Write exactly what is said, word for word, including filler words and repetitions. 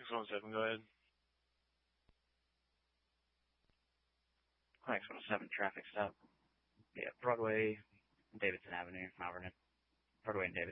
six one seven, go ahead. six one seven, traffic stop. Yeah, Broadway, Davidson Avenue, Mount Vernon. Broadway and Davidson.